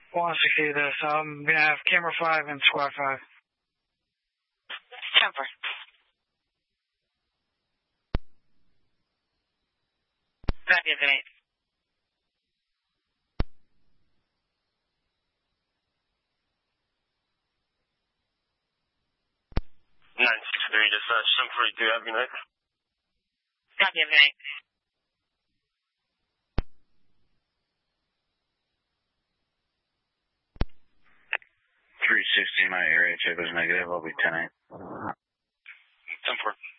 160 this. I'm going to have camera 5 and squad 5. 10-4. Copy of the 8. Dispatch 742, have a good night. Copy of the 8. 360, my area check was negative. I'll be 10-8. 10-4.